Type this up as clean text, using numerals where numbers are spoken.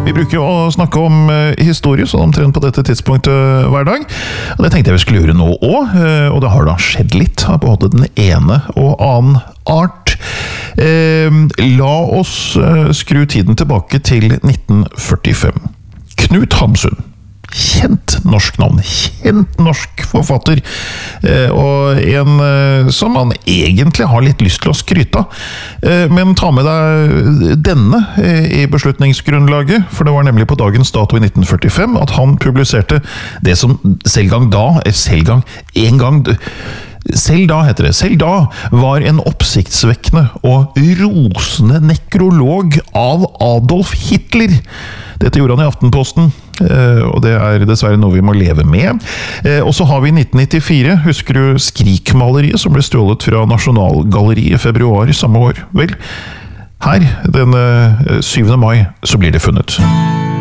Vi bruker jo å snakke om historie, sånn omtrent på dette tidspunktet hver dag. Og det tenkte jeg vi skulle gjøre nå også, og det har da skjedd litt av både den ene og annen art. La oss skru tiden tilbake til 1945. Knut Hamsun. Kjent norsk navn, kjent norsk forfatter, og en som man egentlig har litt lyst til å skryte av. Men ta med deg denne i beslutningsgrunnlaget, for det var nemlig på dagens dato i 1945 at han publiserte det som selv da var en oppsiktsvekkende og rosende nekrolog av Adolf Hitler. Dette gjorde han i Aftenposten, og det er dessverre noe vi må leve med. Og så har vi 1994, husker du Skrik-maleriet som ble stjålet fra Nasjonalgalleriet i februar samme år? Vel, her, den 7. mai, så blir det funnet.